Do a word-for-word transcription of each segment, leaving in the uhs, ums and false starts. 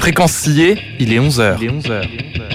Fréquence sciée, il est onze heures. Il est onze heures.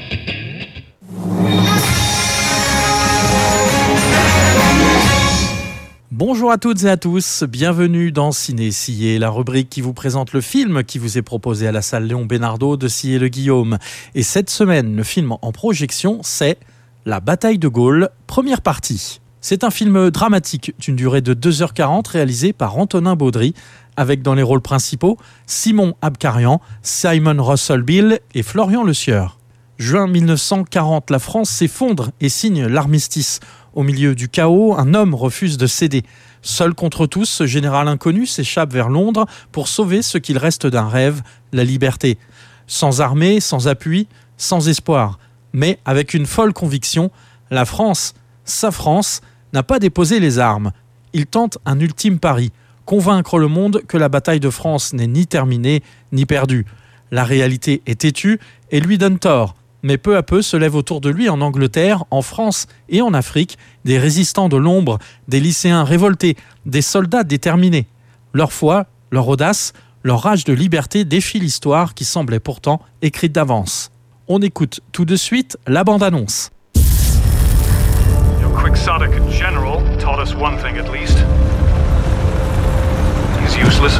Bonjour à toutes et à tous, bienvenue dans Ciné Scié, la rubrique qui vous présente le film qui vous est proposé à la salle Léon Bénardeau de Scié-le-Guillaume. Et cette semaine, le film en projection, c'est La bataille de Gaulle, première partie. C'est un film dramatique d'une durée de deux heures quarante réalisé par Antonin Baudry, avec dans les rôles principaux Simon Abkarian, Simon Russell Beale et Florian Lesieur. Juin mille neuf cent quarante, la France s'effondre et signe l'armistice. Au milieu du chaos, un homme refuse de céder. Seul contre tous, ce général inconnu s'échappe vers Londres pour sauver ce qu'il reste d'un rêve, la liberté. Sans armée, sans appui, sans espoir. Mais avec une folle conviction, la France, sa France, n'a pas déposé les armes. Il tente un ultime pari, convaincre le monde que la bataille de France n'est ni terminée, ni perdue. La réalité est têtue et lui donne tort. Mais peu à peu se lèvent autour de lui en Angleterre, en France et en Afrique des résistants de l'ombre, des lycéens révoltés, des soldats déterminés. Leur foi, leur audace, leur rage de liberté défient l'histoire qui semblait pourtant écrite d'avance. On écoute tout de suite la bande-annonce. Your quixotic general taught us one thing at least. He's useless.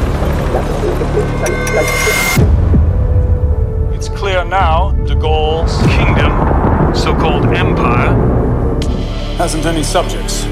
It's clear now de Gaulle's kingdom, so-called empire, hasn't any subjects.